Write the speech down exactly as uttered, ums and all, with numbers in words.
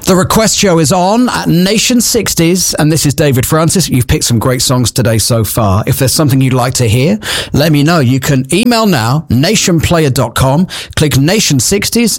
The Request Show is on at Nation sixties, and this is David Francis. You've picked some great songs today so far. If there's something you'd like to hear, let me know. You can email now, nation player dot com, click Nation sixties,